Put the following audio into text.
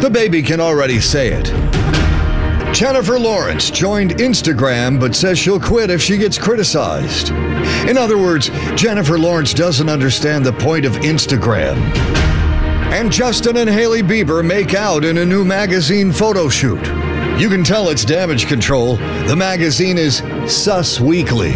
The baby can already say it. Jennifer Lawrence joined Instagram but says she'll quit if she gets criticized. In other words, Jennifer Lawrence doesn't understand the point of Instagram. And Justin and Hailey Bieber make out in a new magazine photo shoot. You can tell it's damage control. The magazine is Sus Weekly.